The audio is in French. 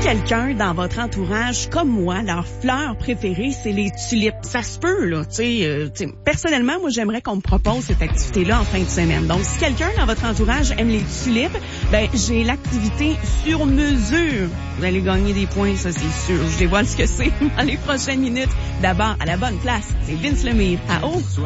quelqu'un dans votre entourage, comme moi, leur fleur préférée, c'est les tulipes. Ça se peut, là, tu sais. Personnellement, moi, j'aimerais qu'on me propose cette activité-là en fin de semaine. Donc, si quelqu'un dans votre entourage aime les tulipes, ben, j'ai l'activité sur mesure. Vous allez gagner des points, ça, c'est sûr. Je dévoile ce que c'est dans les prochaines minutes. D'abord, à la bonne place, c'est Vince Lemire à Haut.